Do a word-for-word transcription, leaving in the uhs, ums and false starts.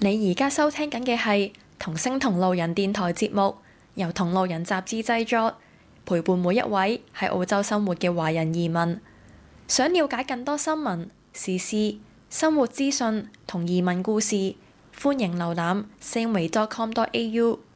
你而家收聽緊嘅係同聲同路人電台節目，由同路人雜誌製作，陪伴每一位喺澳洲生活嘅華人移民。想了解更多新聞、時事、生活資訊同移民故事，歡迎瀏覽 singway dot com dot a u。